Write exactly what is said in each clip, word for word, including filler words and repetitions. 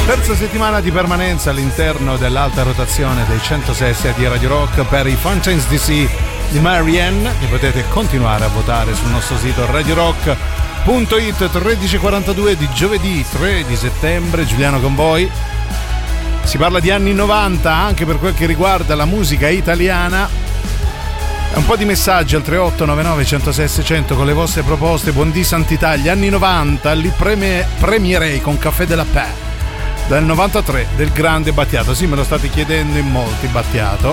Terza settimana di permanenza all'interno dell'alta rotazione dei centosei di Radio Rock per i Fountains D C di Marianne, che potete continuare a votare sul nostro sito radio rock punto it. Tredici e quarantadue di giovedì tre di settembre, Giuliano con voi. Si parla di anni novanta anche per quel che riguarda la musica italiana. Un po' di messaggi al tre otto nove nove uno zero sei seicento con le vostre proposte. Buondì Sant'Italia, anni novanta, li preme, premierei con Caffè della Paix del novantatré del grande Battiato. Sì, me lo state chiedendo in molti, Battiato.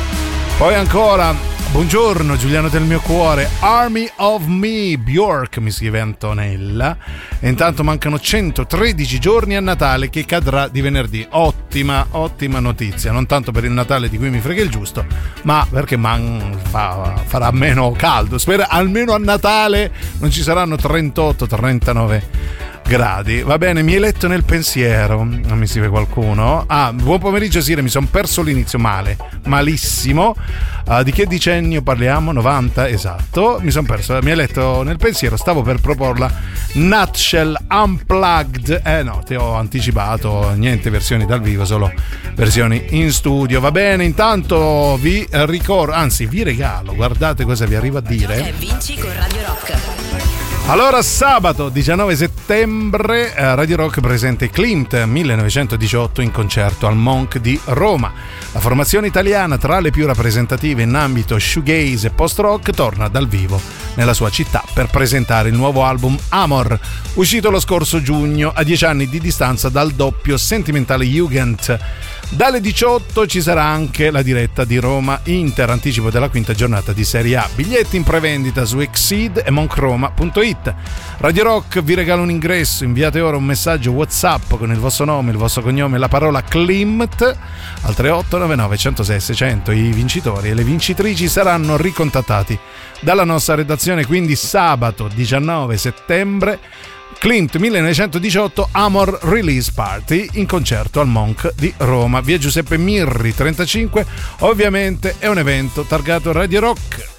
Poi ancora, buongiorno Giuliano del mio cuore, Army of Me, Bjork, mi scrive Antonella. E intanto mancano centotredici giorni a Natale, che cadrà di venerdì. Ottima, ottima notizia, non tanto per il Natale di cui mi frega il giusto, ma perché man, fa, farà meno caldo. Spero almeno a Natale non ci saranno trentotto trentanove gradi. Va bene, mi hai letto nel pensiero, mi scrive qualcuno. Ah, buon pomeriggio Sire, mi sono perso l'inizio, male, malissimo. Uh, di che decennio parliamo? novanta, esatto, mi sono perso, mi hai letto nel pensiero, stavo per proporla. Nutshell Unplugged, eh no, ti ho anticipato, niente versioni dal vivo, solo versioni in studio. Va bene, intanto vi ricordo, anzi vi regalo, guardate cosa vi arriva a dire. E vinci con Radio Rock. Allora, sabato diciannove settembre Radio Rock presenta i Klimt millenovecentodiciotto in concerto al Monk di Roma. La formazione italiana, tra le più rappresentative in ambito shoegaze e post-rock, torna dal vivo nella sua città per presentare il nuovo album Amor, uscito lo scorso giugno, a dieci anni di distanza dal doppio sentimentale Jugend. Dalle diciotto ci sarà anche la diretta di Roma Inter, anticipo della quinta giornata di Serie A. Biglietti in prevendita su exceed e moncroma punto it. Radio Rock vi regala un ingresso, inviate ora un messaggio WhatsApp con il vostro nome, il vostro cognome e la parola Klimt al tre otto nove nove uno zero sei seicento. I vincitori e le vincitrici saranno ricontattati dalla nostra redazione, quindi sabato diciannove settembre Klimt millenovecentodiciotto Amor Release Party in concerto al Monk di Roma, via Giuseppe Mirri trentacinque. Ovviamente è un evento targato Radio Rock.